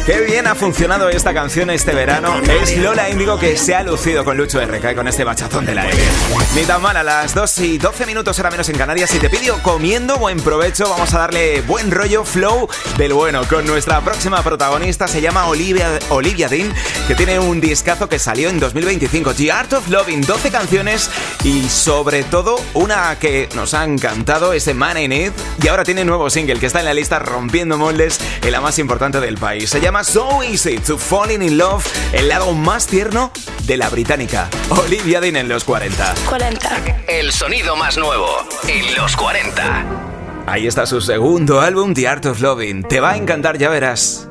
Qué bien ha funcionado esta canción este verano. Es Lola Índigo, que se ha lucido con Lucho RK con este bachatón de la L. Ni tan mal, a las 2:12 ahora menos en Canarias. Si te pido comiendo, buen provecho. Vamos a darle buen rollo, flow del bueno, con nuestra próxima protagonista. Se llama Olivia Dean, que tiene un discazo que salió en 2025, The Art of Loving, 12 canciones y sobre todo una que nos ha encantado, ese Man in It, y ahora tiene un nuevo single que está en la lista rompiendo moldes en la más importante del país. Se llama So Easy to Falling in Love, el lado más tierno de la británica. Olivia Dean en los 40. El sonido más nuevo en los 40. Ahí está su segundo álbum, The Art of Loving. Te va a encantar, ya verás.